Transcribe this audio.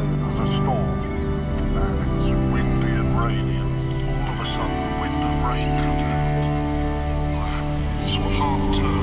was a storm, and it was windy and rainy, and all of a sudden, wind and rain cut out. Sort of half turned.